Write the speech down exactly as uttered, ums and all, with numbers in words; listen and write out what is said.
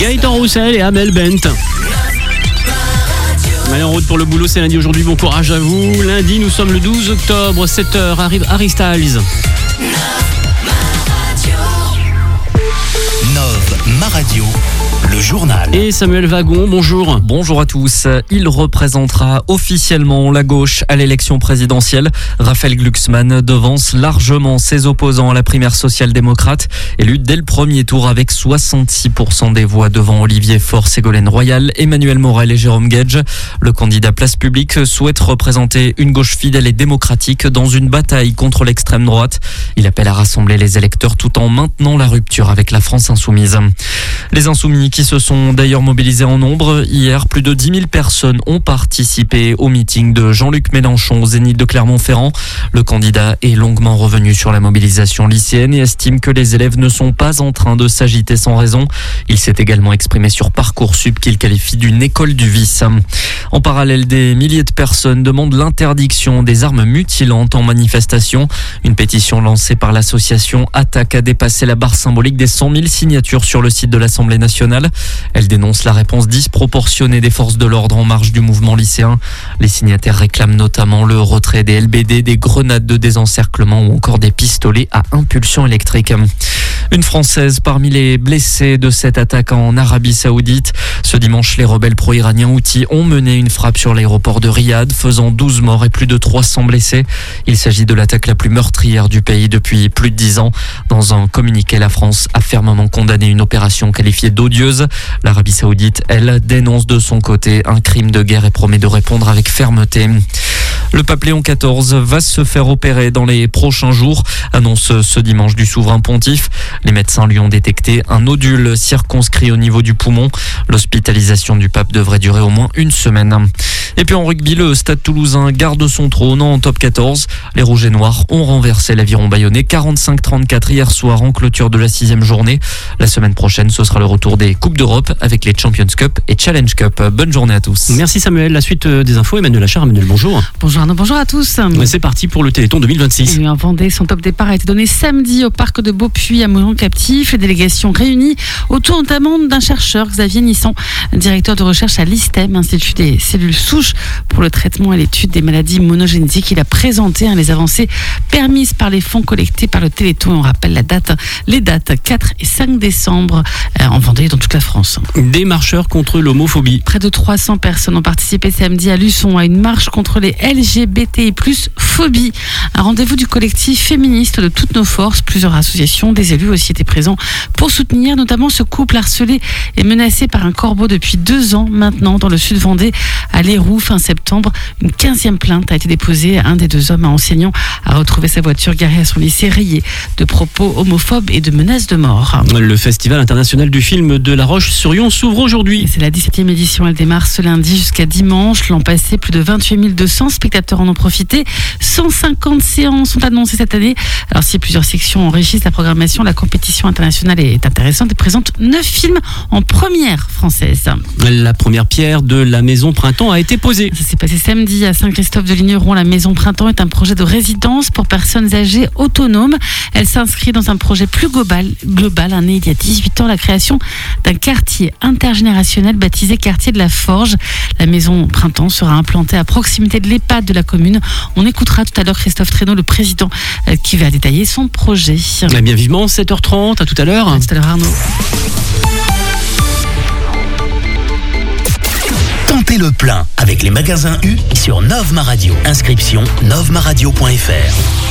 Gaëtan Roussel et Amel Bent. Allez, en route pour le boulot, c'est lundi aujourd'hui, bon courage à vous. Lundi, nous sommes le douze octobre, sept heures, arrive Harry Styles. Nove, ma radio, le journal. Et Samuel Wagon, bonjour. Bonjour à tous. Il représentera officiellement la gauche à l'élection présidentielle. Raphaël Glucksmann devance largement ses opposants à la primaire social-démocrate, élu dès le premier tour avec soixante-six pour cent des voix devant Olivier Faure, Ségolène Royal, Emmanuel Morel et Jérôme Guedj. Le candidat Place Publique souhaite représenter une gauche fidèle et démocratique dans une bataille contre l'extrême droite. Il appelle à rassembler les électeurs tout en maintenant la rupture avec la France insoumise. Les insoumis qui se sont d'ailleurs mobilisés en nombre. Hier, plus de dix mille personnes ont participé au meeting de Jean-Luc Mélenchon au Zénith de Clermont-Ferrand. Le candidat est longuement revenu sur la mobilisation lycéenne et estime que les élèves ne sont pas en train de s'agiter sans raison. Il s'est également exprimé sur Parcoursup qu'il qualifie d'une école du vice. En parallèle, des milliers de personnes demandent l'interdiction des armes mutilantes en manifestation. Une pétition lancée par l'association Attaque a dépassé la barre symbolique des cent mille signatures sur le site de l'Assemblée nationale. Elle dénonce la réponse disproportionnée des forces de l'ordre en marge du mouvement lycéen. Les signataires réclament notamment le retrait des L B D, des grenades de désencerclement ou encore des pistolets à impulsion électrique. Une Française parmi les blessés de cette attaque en Arabie Saoudite. Ce dimanche, les rebelles pro-iraniens Houthis ont mené une frappe sur l'aéroport de Riyad, faisant douze morts et plus de trois cents blessés. Il s'agit de l'attaque la plus meurtrière du pays depuis plus de dix ans. Dans un communiqué, la France a fermement condamné une opération qualifiée d'odieuse. L'Arabie Saoudite, elle, dénonce de son côté un crime de guerre et promet de répondre avec fermeté. Le pape Léon quatorze va se faire opérer dans les prochains jours, annonce ce dimanche du souverain pontife. Les médecins lui ont détecté un nodule circonscrit au niveau du poumon. L'hospitalisation du pape devrait durer au moins une semaine. Et puis en rugby, le Stade Toulousain garde son trône en top quatorze. Les Rouges et Noirs ont renversé l'Aviron Bayonnais quarante-cinq trente-quatre hier soir en clôture de la sixième journée. La semaine prochaine, ce sera le retour des Coupes d'Europe avec les Champions Cup et Challenge Cup. Bonne journée à tous. Merci Samuel. La suite des infos, Emmanuel Achard. Emmanuel, bonjour. Bonjour Arnaud, bonjour à tous. C'est parti pour le Téléthon deux mille vingt-six. Et en Vendée, son top départ a été donné samedi au parc de Beaupuy à Moulins-Captif. Les délégations réunies autour notamment d'un chercheur, Xavier Nissan, directeur de recherche à l'I S T E M, Institut des cellules souches pour le traitement et l'étude des maladies monogénétiques. Il a présenté hein, les avancées permises par les fonds collectés par le Téléthon. On rappelle la date, les dates quatre et cinq décembre euh, en Vendée et dans toute la France. Des marcheurs contre l'homophobie. Près de trois cents personnes ont participé samedi à Luçon à une marche contre les L G B T I plus, phobie. Un rendez-vous du collectif féministe de toutes nos forces. Plusieurs associations, des élus aussi étaient présents pour soutenir notamment ce couple harcelé et menacé par un corbeau depuis deux ans maintenant dans le sud Vendée à l'Héroux fin septembre. Une quinzième plainte a été déposée. Un des deux hommes, un enseignant, a retrouvé sa voiture garée à son lycée rayée de propos homophobes et de menaces de mort. Le Festival international du film de La Roche-sur-Yon s'ouvre aujourd'hui. Et c'est la dix-septième édition. Elle démarre ce lundi jusqu'à dimanche. L'an passé, plus de vingt-huit mille deux cents spectateurs en ont profité. cent cinquante séances sont annoncées cette année. Alors si plusieurs sections enrichissent la programmation, la compétition internationale est intéressante et présente neuf films en première française. La première pierre de la Maison Printemps a été posée. Ça s'est passé samedi à Saint-Christophe-de-Ligneron. La Maison Printemps est un projet de résidence pour personnes âgées autonomes. Elle s'inscrit dans un projet plus global, global hein, né il y a dix-huit ans, la création d'un quartier intergénérationnel baptisé Quartier de la Forge. La Maison Printemps sera implantée à proximité de l'EHPAD de la commune. On écoutera tout à l'heure Christophe Trénaud, le président, euh, qui va détailler son projet. Eh bien vivement, sept heures trente, à tout à l'heure. À tout à l'heure Arnaud. Tentez le plein avec les magasins U sur Nove Ma Radio. Inscription nove ma radio point f r.